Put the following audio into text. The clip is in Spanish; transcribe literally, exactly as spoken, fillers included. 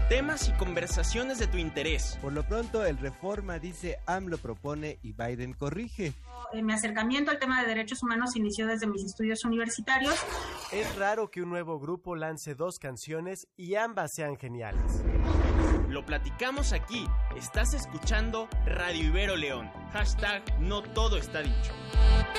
temas y conversaciones de tu interés. Por lo pronto, el Reforma dice AMLO propone y Biden corrige. Mi acercamiento al tema de derechos humanos inició desde mis estudios universitarios. Es raro que un nuevo grupo lance dos canciones y ambas sean geniales. Lo platicamos aquí. Estás escuchando Radio Ibero León. Hashtag no todo está dicho.